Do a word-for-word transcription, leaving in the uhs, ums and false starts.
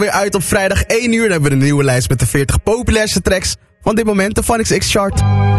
weer uit op vrijdag één uur. Dan hebben we een nieuwe lijst met de veertig populairste tracks van dit moment, de Phonics X Chart.